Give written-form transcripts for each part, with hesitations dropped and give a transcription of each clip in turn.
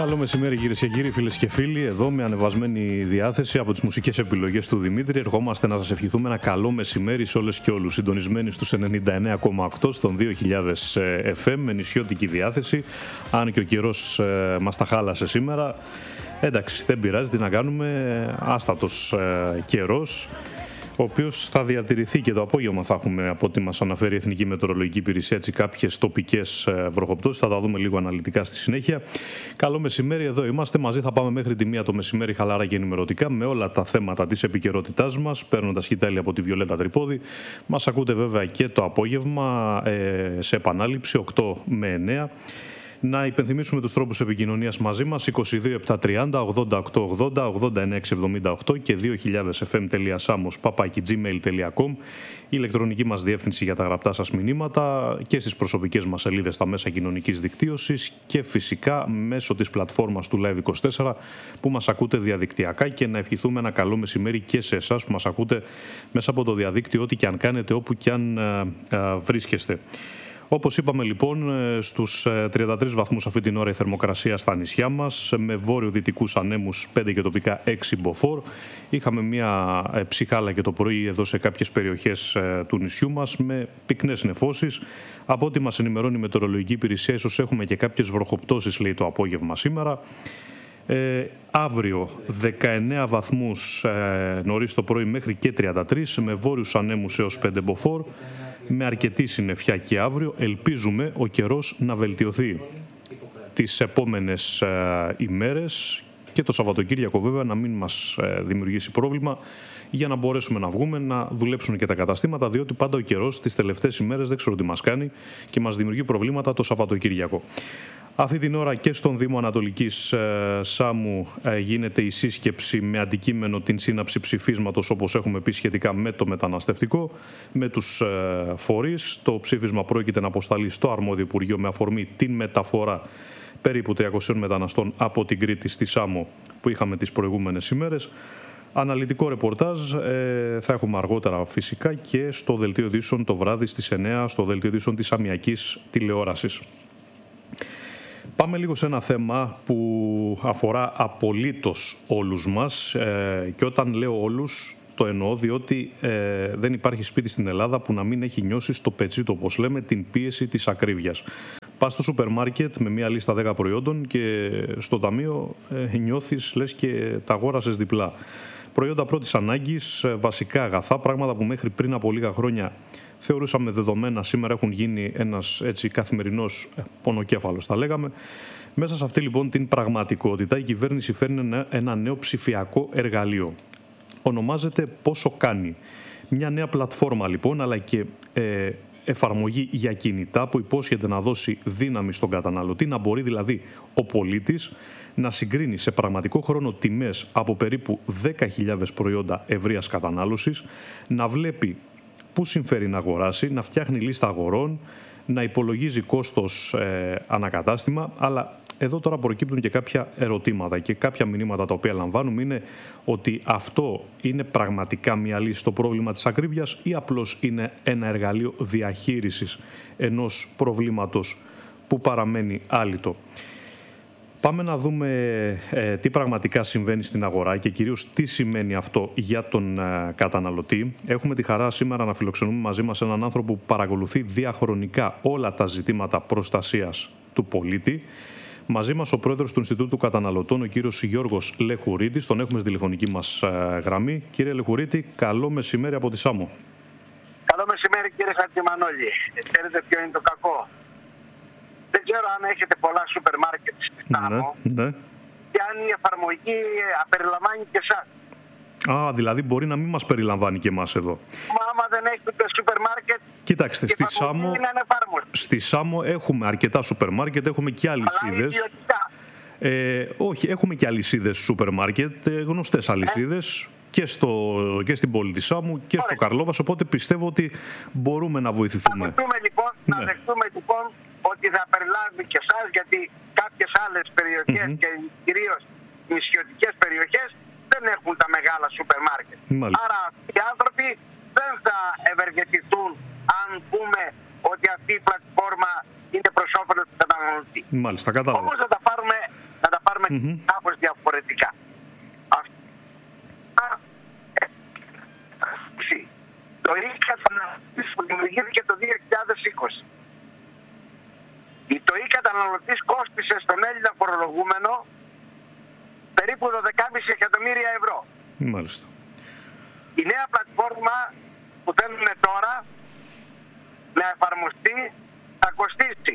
Καλό μεσημέρι κυρίες και κύριοι, φίλες και φίλοι. Εδώ με ανεβασμένη διάθεση από τις μουσικές επιλογές του Δημήτρη ερχόμαστε να σας ευχηθούμε ένα καλό μεσημέρι σε όλες και όλους. Συντονισμένοι στους 99,8 στον 2000 FM με νησιώτικη διάθεση. Αν και ο καιρός μας τα χάλασε σήμερα, εντάξει, δεν πειράζει, τι να κάνουμε, άστατος καιρός, ο οποίος θα διατηρηθεί και το απόγευμα θα έχουμε, από ό,τι μας αναφέρει η Εθνική Μετεωρολογική Υπηρεσία, έτσι, κάποιες τοπικές βροχοπτώσεις. Θα τα δούμε λίγο αναλυτικά στη συνέχεια. Καλό μεσημέρι, εδώ είμαστε μαζί. Θα πάμε μέχρι τη 1 το μεσημέρι χαλαρά και ενημερωτικά με όλα τα θέματα της επικαιρότητάς μας, παίρνοντας σκητάλη από τη Βιολέτα Τρυπόδη. Μας ακούτε βέβαια και το απόγευμα σε επανάληψη 8 με 9. Να υπενθυμίσουμε τους τρόπους επικοινωνίας μαζί μας: 22 730 88 80 89 78 και 2000fm.samos@gmail.com, η ηλεκτρονική μας διεύθυνση για τα γραπτά σας μηνύματα, και στις προσωπικές μας σελίδες στα μέσα κοινωνικής δικτύωσης και φυσικά μέσω της πλατφόρμας του Live24 που μας ακούτε διαδικτυακά. Και να ευχηθούμε ένα καλό μεσημέρι και σε εσάς που μας ακούτε μέσα από το διαδίκτυο, ό,τι και αν κάνετε, όπου και αν βρίσκεστε. Όπως είπαμε λοιπόν, στους 33 βαθμούς αυτή την ώρα η θερμοκρασία στα νησιά μας, με βόρειο-δυτικούς ανέμους 5 και τοπικά 6 μποφόρ. Είχαμε μια ψυχάλα και το πρωί εδώ σε κάποιες περιοχές του νησιού μας με πυκνές νεφώσεις. Από ό,τι μας ενημερώνει η Μετεωρολογική Υπηρεσία, ίσως έχουμε και κάποιες βροχοπτώσεις, λέει, το απόγευμα σήμερα. Αύριο 19 βαθμούς νωρίς το πρωί μέχρι και 33, με βόρειους ανέμους έως 5 μποφόρ, με αρκετή συννεφιά και αύριο. Ελπίζουμε ο καιρός να βελτιωθεί τις επόμενες ημέρες και το Σαββατοκύριακο βέβαια να μην μας δημιουργήσει πρόβλημα, για να μπορέσουμε να βγούμε, να δουλέψουν και τα καταστήματα, διότι πάντα ο καιρός τις τελευταίες ημέρες δεν ξέρω τι μας κάνει και μας δημιουργεί προβλήματα το Σαββατοκύριακο. Αυτή την ώρα και στον Δήμο Ανατολικής Σάμου γίνεται η σύσκεψη με αντικείμενο την σύναψη ψηφίσματος, όπως έχουμε πει, σχετικά με το μεταναστευτικό, με τους φορείς. Το ψήφισμα πρόκειται να αποσταλεί στο αρμόδιο Υπουργείο με αφορμή την μεταφορά περίπου 300 μεταναστών από την Κρήτη στη Σάμο που είχαμε τις προηγούμενες ημέρες. Αναλυτικό ρεπορτάζ θα έχουμε αργότερα φυσικά και στο Δελτίο Ειδήσεων το βράδυ στις 9, στο Δελτίο Ειδήσεων της Αμιακής Τηλεόρασης. Πάμε λίγο σε ένα θέμα που αφορά απολύτως όλους μας, και όταν λέω όλους το εννοώ διότι δεν υπάρχει σπίτι στην Ελλάδα που να μην έχει νιώσει στο πετσί, όπως λέμε, την πίεση της ακρίβειας. Πας στο σούπερ μάρκετ με μια λίστα 10 προϊόντων και στο ταμείο νιώθεις λες και τα αγόρασες διπλά. Προϊόντα πρώτης ανάγκης, βασικά αγαθά, πράγματα που μέχρι πριν από λίγα χρόνια θεωρούσαμε δεδομένα, σήμερα έχουν γίνει ένας έτσι καθημερινός πονοκέφαλος, θα λέγαμε. Μέσα σε αυτή λοιπόν την πραγματικότητα η κυβέρνηση φέρνει ένα νέο ψηφιακό εργαλείο. Ονομάζεται Πόσο Κάνει. Μια νέα πλατφόρμα λοιπόν, αλλά και εφαρμογή για κινητά που υπόσχεται να δώσει δύναμη στον καταναλωτή, να μπορεί δηλαδή ο πολίτης να συγκρίνει σε πραγματικό χρόνο τιμές από περίπου 10.000 προϊόντα ευρείας κατανάλωσης, να βλέπει πού συμφέρει να αγοράσει, να φτιάχνει λίστα αγορών, να υπολογίζει κόστος ανακατάστημα. Αλλά εδώ τώρα προκύπτουν και κάποια ερωτήματα και κάποια μηνύματα τα οποία λαμβάνουμε είναι ότι αυτό είναι πραγματικά μια λύση στο πρόβλημα της ακρίβειας ή απλώς είναι ένα εργαλείο διαχείρισης ενός προβλήματος που παραμένει άλυτο. Πάμε να δούμε τι πραγματικά συμβαίνει στην αγορά και κυρίως τι σημαίνει αυτό για τον καταναλωτή. Έχουμε τη χαρά σήμερα να φιλοξενούμε μαζί μας έναν άνθρωπο που παρακολουθεί διαχρονικά όλα τα ζητήματα προστασίας του πολίτη. Μαζί μας ο πρόεδρος του Ινστιτούτου Καταναλωτών, ο κύριος Γιώργος Λεχουρίτης. Τον έχουμε στη τηλεφωνική μας γραμμή. Κύριε Λεχουρίτη, καλό μεσημέρι από τη Σάμο. Καλό μεσημέρι κύριε Χατζημανόλη. Ξέρετε ποιο είναι το κακό? Δεν ξέρω αν έχετε πολλά σούπερ μάρκετ στη Σάμο, ναι. Και αν η εφαρμογή περιλαμβάνει και εσάς. Δηλαδή μπορεί να μην μας περιλαμβάνει και εμάς εδώ. Μα άμα δεν έχετε το σούπερ μάρκετ, κοιτάξτε, στη Σάμο έχουμε αρκετά σούπερ μάρκετ, έχουμε και αλυσίδες. Όχι, έχουμε και αλυσίδες σούπερ μάρκετ, γνωστές αλυσίδες. Και στην πόλη της Σάμου και στο Καρλόβας, οπότε πιστεύω ότι μπορούμε να βοηθηθούμε. Να δεχτούμε λοιπόν ότι θα περιλάβει και εσάς, γιατί κάποιες άλλες περιοχές και κυρίως νησιωτικές περιοχές δεν έχουν τα μεγάλα σούπερ μάρκετ. Άρα οι άνθρωποι δεν θα ευεργετηθούν αν πούμε ότι αυτή η πλατφόρμα είναι προς όφελος του καταναλωτή. Μάλιστα, κατάλαβα. Όμως να τα πάρουμε κάπως διαφορετικά. Το e-καταναλωτής που δημιουργήθηκε το 2020. Το e-καταναλωτής κόστισε στον Έλληνα φορολογούμενο περίπου 12,5 εκατομμύρια ευρώ. Μάλιστα. Η νέα πλατφόρμα που θέλουμε τώρα να εφαρμοστεί θα κοστίσει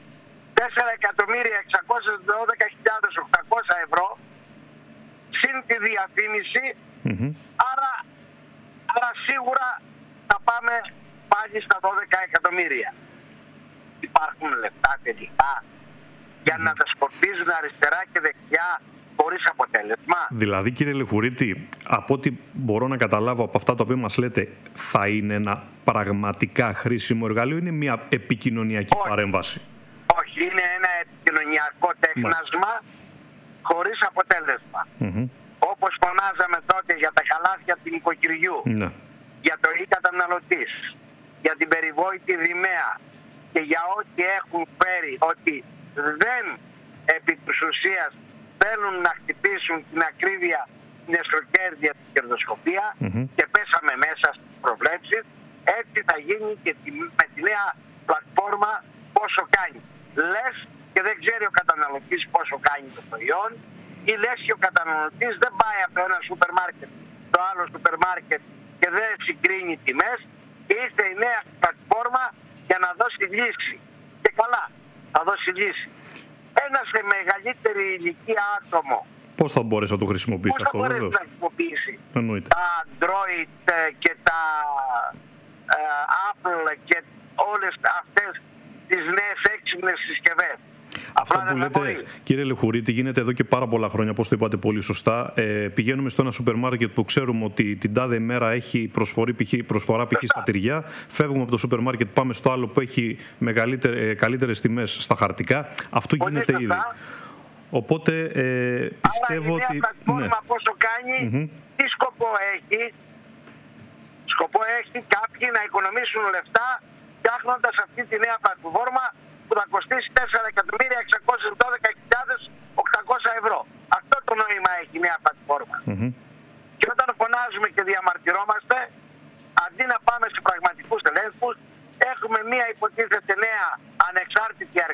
4.612.800 ευρώ συν τη διαφήμιση, άρα σίγουρα θα πάμε πάλι στα 12 εκατομμύρια. Υπάρχουν λεφτά τελικά για να τα σκορπίζουν αριστερά και δεξιά χωρίς αποτέλεσμα? Δηλαδή, κύριε Λεχουρίτη, από ό,τι μπορώ να καταλάβω από αυτά τα οποία μας λέτε, θα είναι ένα πραγματικά χρήσιμο εργαλείο, είναι μια επικοινωνιακή παρέμβαση? Όχι, είναι ένα επικοινωνιακό τέχνασμα χωρίς αποτέλεσμα. Όπως φωνάζαμε τότε για τα καλάθια του νοικοκυριού, για το e-καταναλωτής, για την περιβόητη Δημαία και για ό,τι έχουν φέρει, ότι δεν επί της ουσίας θέλουν να χτυπήσουν την ακρίβεια, την εσχροκέρδεια, την κερδοσκοπία και πέσαμε μέσα στις προβλέψεις, έτσι θα γίνει και με τη νέα πλατφόρμα πόσο κάνει. Λες και δεν ξέρει ο καταναλωτής πόσο κάνει το προϊόν, ή λες και ο καταναλωτής δεν πάει από ένα σούπερ μάρκετ το άλλο σούπερ μάρκετ και δεν συγκρίνει τιμές, και ήρθε η νέα πλατφόρμα για να δώσει λύση. Και καλά, θα δώσει λύση. Ένα σε μεγαλύτερη ηλικία άτομο πώς θα μπορέσει να το χρησιμοποιήσει αυτό? Πώς θα μπορέσει να χρησιμοποιήσει τα Android και τα Apple και όλες αυτές τις νέες έξυπνες συσκευές? Αυτό που λέτε, κύριε Λεχουρίτη, γίνεται εδώ και πάρα πολλά χρόνια, όπως το είπατε πολύ σωστά. Πηγαίνουμε στο ένα σούπερ μάρκετ που ξέρουμε ότι την τάδε ημέρα έχει προσφορά π.χ. στα τυριά. Φεύγουμε από το σούπερ μάρκετ, πάμε στο άλλο που έχει καλύτερες τιμές στα χαρτικά. Αυτό γίνεται ήδη. Οπότε πιστεύω ότι... η νέα πλατφόρμα πόσο κάνει, τι σκοπό έχει? Σκοπό έχει κάποιοι να οικονομήσουν λεφτά φτιάχνοντας αυτή τη νέα πλατφόρμα που θα κοστίσει 4.612.800 ευρώ. Αυτό το νόημα έχει η νέα πλατφόρμα. Και όταν φωνάζουμε και διαμαρτυρόμαστε, αντί να πάμε σε πραγματικούς ελέγχους, έχουμε μία υποτίθεται νέα ανεξάρτητη αρχή